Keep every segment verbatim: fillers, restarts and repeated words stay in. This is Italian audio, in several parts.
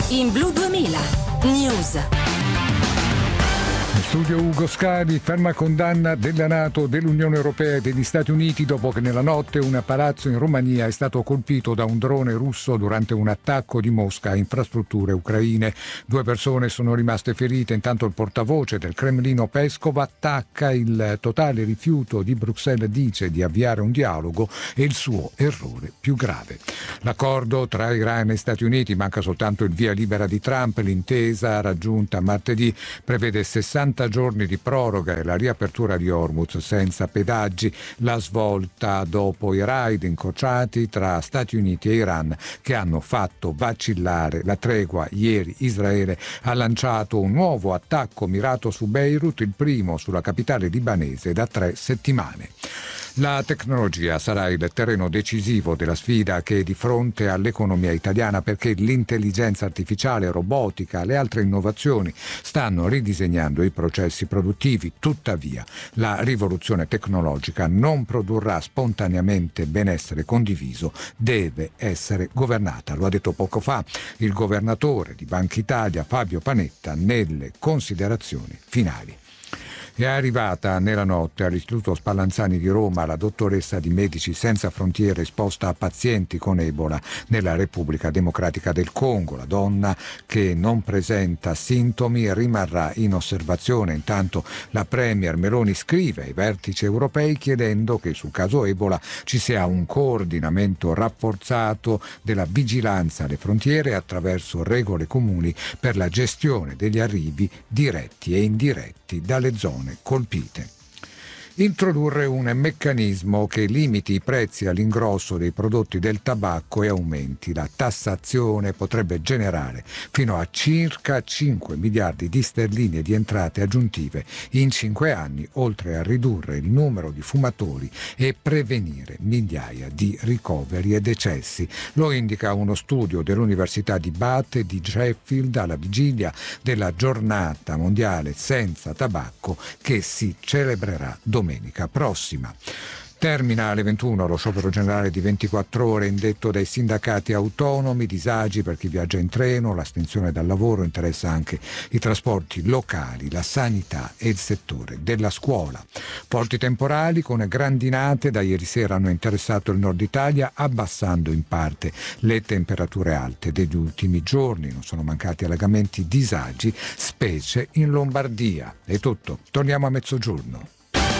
In Blu duemila News. Studio Ugo Scali, ferma condanna della NATO, dell'Unione Europea e degli Stati Uniti dopo che nella notte un palazzo in Romania è stato colpito da un drone russo durante un attacco di Mosca a infrastrutture ucraine. Due persone sono rimaste ferite, intanto il portavoce del Cremlino Peskov attacca il totale rifiuto di Bruxelles, dice, di avviare un dialogo e il suo errore più grave. L'accordo tra Iran e Stati Uniti, manca soltanto il via libera di Trump, l'intesa raggiunta martedì prevede sessanta giorni di proroga e la riapertura di Hormuz senza pedaggi, la svolta dopo i raid incrociati tra Stati Uniti e Iran che hanno fatto vacillare la tregua. Ieri Israele ha lanciato un nuovo attacco mirato su Beirut, il primo sulla capitale libanese da tre settimane. La tecnologia sarà il terreno decisivo della sfida che è di fronte all'economia italiana, perché l'intelligenza artificiale, robotica e le altre innovazioni stanno ridisegnando i processi produttivi. Tuttavia, la rivoluzione tecnologica non produrrà spontaneamente benessere condiviso, deve essere governata. Lo ha detto poco fa il governatore di Banca Italia, Fabio Panetta, nelle considerazioni finali. È arrivata nella notte all'Istituto Spallanzani di Roma la dottoressa di Medici Senza Frontiere esposta a pazienti con Ebola nella Repubblica Democratica del Congo. La donna, che non presenta sintomi, rimarrà in osservazione. Intanto la premier Meloni scrive ai vertici europei chiedendo che sul caso Ebola ci sia un coordinamento rafforzato della vigilanza alle frontiere attraverso regole comuni per la gestione degli arrivi diretti e indiretti dalle zone colpite. Introdurre un meccanismo che limiti i prezzi all'ingrosso dei prodotti del tabacco e aumenti la tassazione potrebbe generare fino a circa cinque miliardi di sterline di entrate aggiuntive in cinque anni, oltre a ridurre il numero di fumatori e prevenire migliaia di ricoveri e decessi. Lo indica uno studio dell'Università di Bath e di Sheffield alla vigilia della giornata mondiale senza tabacco che si celebrerà domenica. Domenica prossima. Termina alle ventuno lo sciopero generale di ventiquattro ore indetto dai sindacati autonomi, disagi per chi viaggia in treno, l'astensione dal lavoro interessa anche i trasporti locali, la sanità e il settore della scuola. Forti temporali con grandinate da ieri sera hanno interessato il nord Italia, abbassando in parte le temperature alte degli ultimi giorni. Non sono mancati allagamenti, disagi, specie in Lombardia. È tutto, torniamo a mezzogiorno.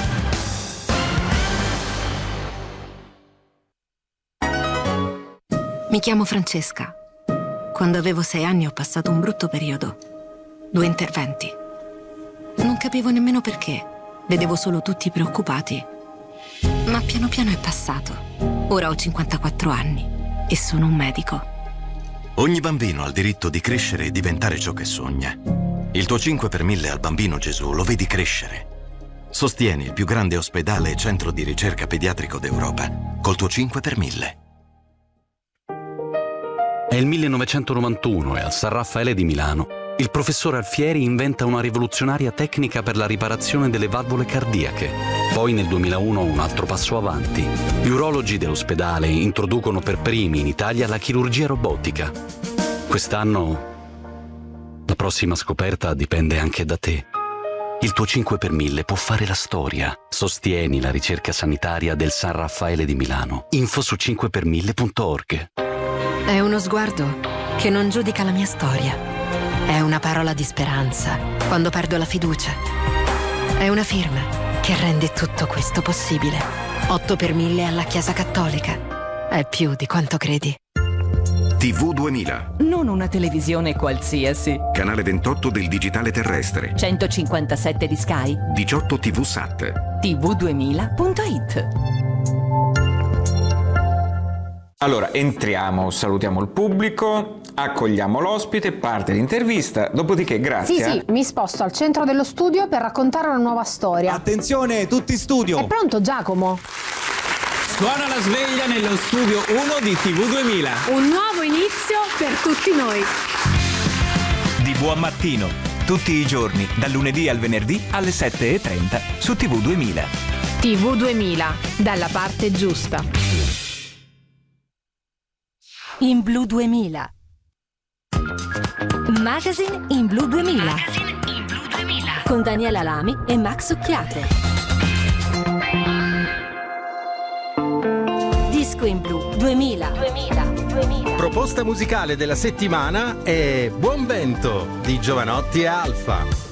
Mi chiamo Francesca. Quando avevo sei anni ho passato un brutto periodo. Due interventi. Non capivo nemmeno perché. Vedevo solo tutti preoccupati. Ma piano piano è passato. Ora ho cinquantaquattro anni e sono un medico. Ogni bambino ha il diritto di crescere e diventare ciò che sogna. Il tuo cinque per mille al Bambino Gesù lo vedi crescere. Sostieni il più grande ospedale e centro di ricerca pediatrico d'Europa col tuo cinque per mille. È il millenovecentonovantuno e al San Raffaele di Milano il professor Alfieri inventa una rivoluzionaria tecnica per la riparazione delle valvole cardiache. Poi nel duemilauno un altro passo avanti. Gli urologi dell'ospedale introducono per primi in Italia la chirurgia robotica. Quest'anno la prossima scoperta dipende anche da te. Il tuo cinque per mille può fare la storia. Sostieni la ricerca sanitaria del San Raffaele di Milano. Info su cinque per mille punto org. È uno sguardo che non giudica la mia storia. È una parola di speranza quando perdo la fiducia. È una firma che rende tutto questo possibile. otto per mille alla Chiesa Cattolica. È più di quanto credi. tivù duemila. Non una televisione qualsiasi. Canale ventotto del digitale terrestre. centocinquantasette di Sky. diciotto tivù Sat. tivù duemila punto it. Allora, entriamo, salutiamo il pubblico, accogliamo l'ospite, parte l'intervista, dopodiché grazie. Sì, sì, mi sposto al centro dello studio per raccontare una nuova storia. Attenzione, tutti in studio! È pronto Giacomo? Suona la sveglia nello studio uno di tivù duemila. Un nuovo inizio per tutti noi. Di buon mattino, tutti i giorni, dal lunedì al venerdì alle sette e trenta su tivù duemila. tivù duemila, dalla parte giusta. In Blu duemila. Magazine in Blu duemila. Magazine in Blu duemila. Con Daniela Lamy e Max Occhiato. Disco in Blu duemila. duemila. duemila. Proposta musicale della settimana è Buon Vento di Giovanotti e Alfa.